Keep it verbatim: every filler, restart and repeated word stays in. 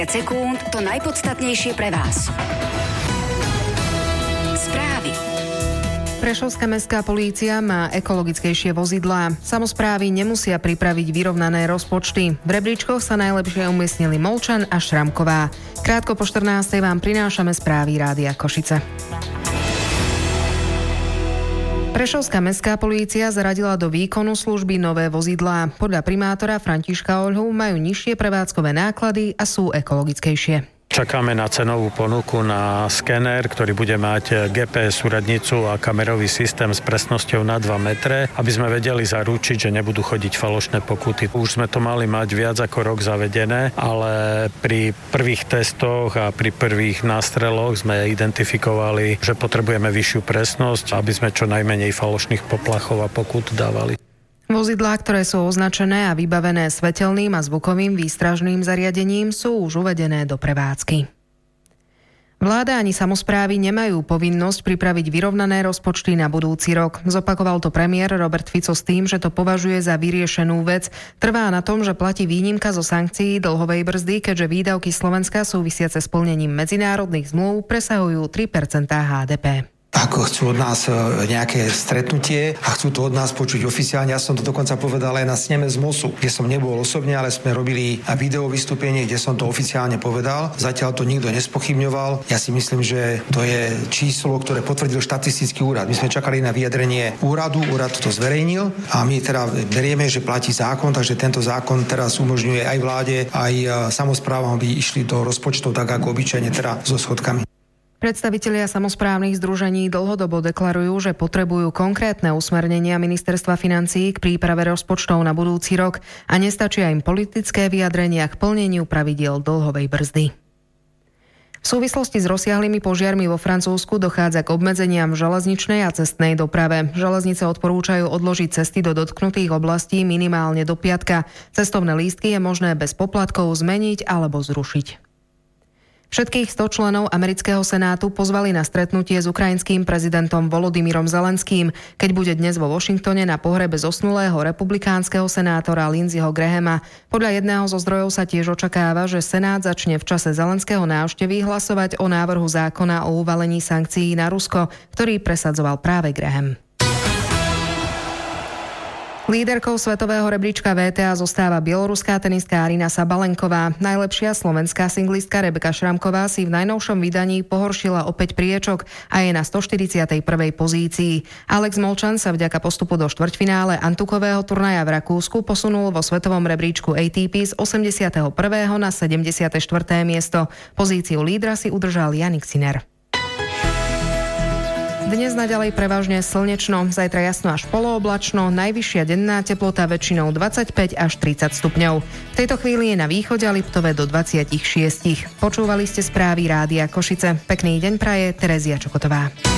sekúnd to najpodstatnejšie pre vás. Správy. Prešovská mestská polícia má ekologickejšie vozidlá. Samosprávy nemusia pripraviť vyrovnané rozpočty. V rebríčkoch sa najlepšie umiestnili Molčan a Šramková. Krátko po štrnástej vám prinášame správy Rádia Košice. Prešovská mestská polícia zaradila do výkonu služby nové vozidlá. Podľa primátora Františka Oľhu majú nižšie prevádzkové náklady a sú ekologickejšie. Čakáme na cenovú ponuku na skener, ktorý bude mať gé pé es súradnicu a kamerový systém s presnosťou na dva metre, aby sme vedeli zaručiť, že nebudú chodiť falošné pokuty. Už sme to mali mať viac ako rok zavedené, ale pri prvých testoch a pri prvých nástreloch sme identifikovali, že potrebujeme vyššiu presnosť, aby sme čo najmenej falošných poplachov a pokut dávali. Vozidlá, ktoré sú označené a vybavené svetelným a zvukovým výstražným zariadením, sú už uvedené do prevádzky. Vláda ani samosprávy nemajú povinnosť pripraviť vyrovnané rozpočty na budúci rok. Zopakoval to premiér Robert Fico s tým, že to považuje za vyriešenú vec. Trvá na tom, že platí výnimka zo sankcií dlhovej brzdy, keďže výdavky Slovenska súvisiace s plnením medzinárodných zmluv presahujú tri percentá há dé pé. Ako chcú od nás nejaké stretnutie a chcú to od nás počuť oficiálne. Ja som to dokonca povedal aj na sneme z MOSu, kde som nebol osobne, ale sme robili video vystúpenie, kde som to oficiálne povedal. Zatiaľ to nikto nespochybňoval. Ja si myslím, že to je číslo, ktoré potvrdil štatistický úrad. My sme čakali na vyjadrenie úradu, úrad to zverejnil a my teda berieme, že platí zákon, takže tento zákon teraz umožňuje aj vláde, aj samosprávam, aby išli do rozpočtov tak ako obyčajne teda so schodkami. Predstavitelia samosprávnych združení dlhodobo deklarujú, že potrebujú konkrétne usmernenia ministerstva financií k príprave rozpočtov na budúci rok a nestačia im politické vyjadrenia k plneniu pravidiel dlhovej brzdy. V súvislosti s rozsiahlými požiarmi vo Francúzsku dochádza k obmedzeniam v železničnej a cestnej doprave. Železnice odporúčajú odložiť cesty do dotknutých oblastí minimálne do piatka. Cestovné lístky je možné bez poplatkov zmeniť alebo zrušiť. Všetkých sto členov amerického senátu pozvali na stretnutie s ukrajinským prezidentom Volodymyrom Zelenským, keď bude dnes vo Washingtone na pohrebe zosnulého republikánskeho senátora Lindseyho Grahama. Podľa jedného zo zdrojov sa tiež očakáva, že senát začne v čase Zelenského návštevy hlasovať o návrhu zákona o uvalení sankcií na Rusko, ktorý presadzoval práve Graham. Líderkou svetového rebríčka vé té á zostáva bieloruská tenistka Aryna Sabalenková. Najlepšia slovenská singlistka Rebeka Šramková si v najnovšom vydaní pohoršila opäť priečok a je na stoštyridsiatej prvej pozícii. Alex Molčan sa vďaka postupu do štvrťfinále antukového turnaja v Rakúsku posunul vo svetovom rebríčku á té pé z osemdesiateho prvého na sedemdesiate štvrté miesto. Pozíciu lídra si udržal Jannik Sinner. Dnes naďalej prevažne slnečno, zajtra jasno až polooblačno, najvyššia denná teplota väčšinou dvadsaťpäť až tridsať stupňov. V tejto chvíli je na východe a Liptove do dvadsaťšesť. Počúvali ste správy Rádia Košice. Pekný deň praje Terezia Čokotová.